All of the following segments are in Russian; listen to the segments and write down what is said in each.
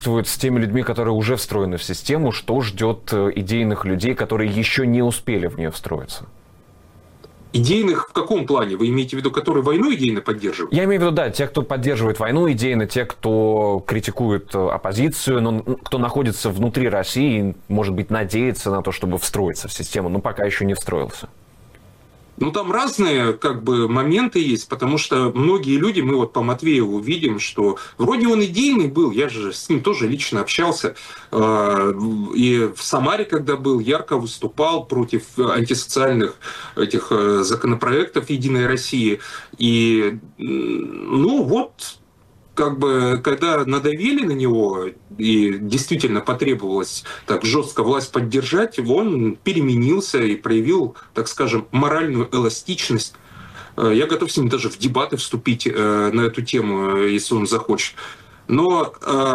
С теми людьми, которые уже встроены в систему, что ждет идейных людей, которые еще не успели в нее встроиться? Идейных в каком плане? Вы имеете в виду, которые войну идейно поддерживают? Я имею в виду, да, те, кто поддерживает войну идейно, те, кто критикует оппозицию, но кто находится внутри России и, может быть, надеется на то, чтобы встроиться в систему, но пока еще не встроился. Ну, там разные моменты есть, потому что многие люди, мы вот по Матвееву видим, что вроде он идейный был, я же с ним тоже лично общался, и в Самаре, когда был, ярко выступал против антисоциальных этих законопроектов «Единой России». И, ну вот, когда надавили на него и действительно потребовалось так жестко власть поддержать, он переменился и проявил, так скажем, моральную эластичность. Я готов с ним даже в дебаты вступить на эту тему, если он захочет. Но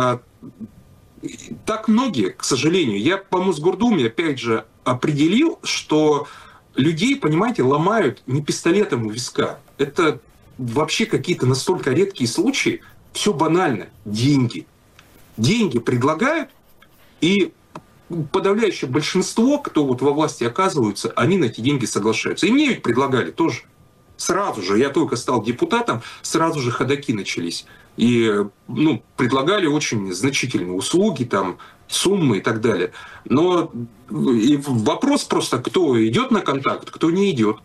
так многие, к сожалению. Я по Мосгордуме, опять же, определил, что людей, понимаете, ломают не пистолетом у виска. Это вообще какие-то настолько редкие случаи. Все банально. Деньги. Деньги предлагают, и подавляющее большинство, кто вот во власти оказываются, они на эти деньги соглашаются. И мне ведь предлагали тоже. Сразу же, я только стал депутатом, сразу же ходаки начались. И предлагали очень значительные услуги, там, суммы и так далее. Но и вопрос просто, кто идет на контакт, кто не идет.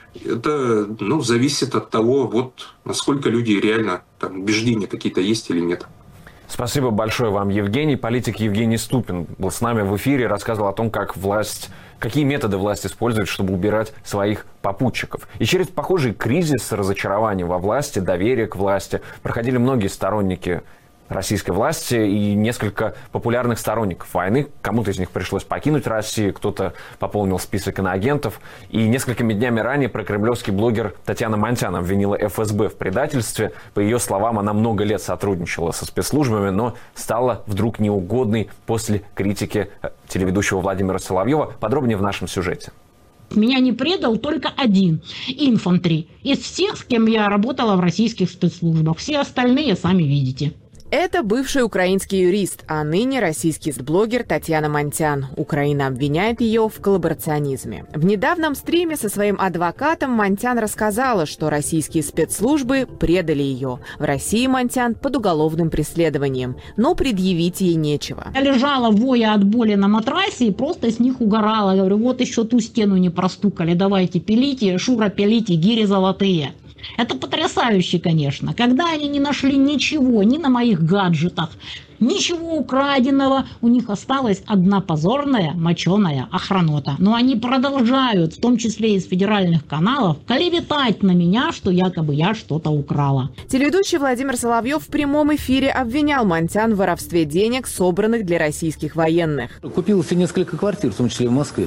Это зависит от того, вот, насколько люди реально, там, убеждения какие-то есть или нет. Спасибо большое вам, Евгений. Политик Евгений Ступин был с нами в эфире, рассказывал о том, какие методы власть использует, чтобы убирать своих попутчиков. И через похожий кризис, разочарование во власти, доверие к власти проходили многие сторонники российской власти и несколько популярных сторонников войны. Кому-то из них пришлось покинуть Россию, кто-то пополнил список иноагентов. И несколькими днями ранее прокремлевский блогер Татьяна Монтян обвинила ФСБ в предательстве. По ее словам, она много лет сотрудничала со спецслужбами, но стала вдруг неугодной после критики телеведущего Владимира Соловьева. Подробнее в нашем сюжете. Меня не предал только один инфантри из всех, с кем я работала в российских спецслужбах. Все остальные сами видите. Это бывший украинский юрист, а ныне российский блогер Татьяна Монтян. Украина обвиняет ее в коллаборационизме. В недавнем стриме со своим адвокатом Монтян рассказала, что российские спецслужбы предали ее. В России Монтян под уголовным преследованием, но предъявить ей нечего. Я лежала, воя от боли на матрасе, и просто с них угорала. Я говорю, вот еще ту стену не простукали, давайте пилите, Шура, пилите, гири золотые. Это потрясающе, конечно. Когда они не нашли ничего, ни на моих гаджетах, ничего украденного, у них осталась одна позорная моченая охранота. Но они продолжают, в том числе из федеральных каналов, клеветать на меня, что якобы я что-то украла. Телеведущий Владимир Соловьев в прямом эфире обвинял Монтян в воровстве денег, собранных для российских военных. Купил себе несколько квартир, в том числе в Москве.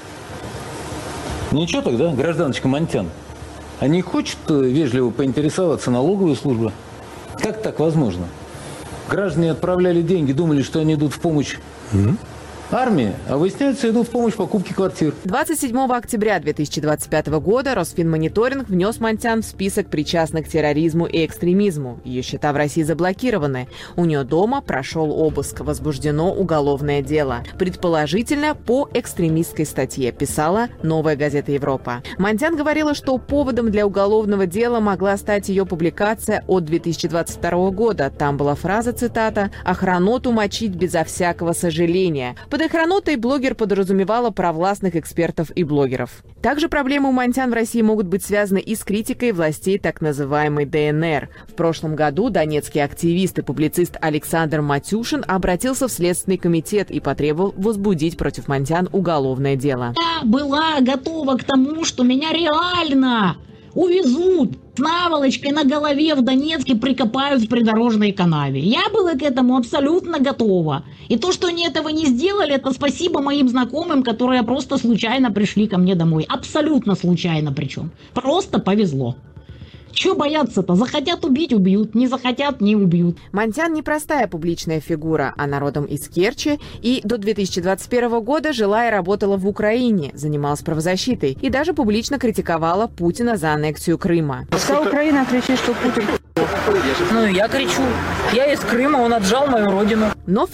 Ничего тогда, гражданочка Монтян. А не хочет вежливо поинтересоваться налоговая служба? Как так возможно? Граждане отправляли деньги, думали, что они идут в помощь армии, а выясняется, идут в помощь покупке квартир. 27 октября 2025 года Росфинмониторинг внес Монтян в список причастных к терроризму и экстремизму. Ее счета в России заблокированы. У нее дома прошел обыск. Возбуждено уголовное дело. Предположительно, по экстремистской статье, писала «Новая газета Европа». Монтян говорила, что поводом для уголовного дела могла стать ее публикация от 2022 года. Там была фраза, цитата, «Охраноту мочить безо всякого сожаления». Под охранотой блогер подразумевала провластных экспертов и блогеров. Также проблемы у Монтян в России могут быть связаны и с критикой властей так называемой ДНР. В прошлом году донецкий активист и публицист Александр Матюшин обратился в Следственный комитет и потребовал возбудить против Монтян уголовное дело. Я была готова к тому, что меня реально увезут с наволочкой на голове в Донецке, прикопают в придорожной канаве. Я была к этому абсолютно готова. И то, что они этого не сделали, это спасибо моим знакомым, которые просто случайно пришли ко мне домой. Абсолютно случайно причем. Просто повезло. Чего бояться-то? Захотят убить — убьют, не захотят — не убьют. Монтян непростая публичная фигура, она родом из Керчи и до 2021 года жила и работала в Украине, занималась правозащитой и даже публично критиковала Путина за аннексию Крыма. Вся Украина кричит, что Путин Ну и я кричу. Я из Крыма, он отжал мою родину. Но